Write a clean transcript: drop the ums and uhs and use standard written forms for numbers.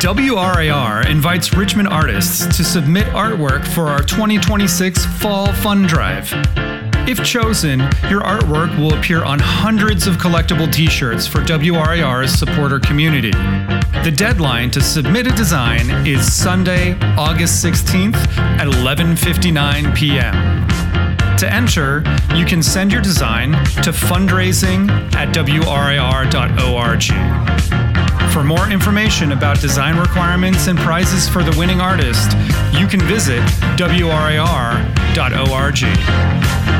WRIR invites Richmond artists to submit artwork for our 2026 Fall Fund Drive. If chosen, your artwork will appear on hundreds of collectible t-shirts for WRIR's supporter community. The deadline to submit a design is Sunday, August 16th at 11:59 p.m. To enter, you can send your design to fundraising@wrir.org. For more information about design requirements and prizes for the winning artist, you can visit wrir.org.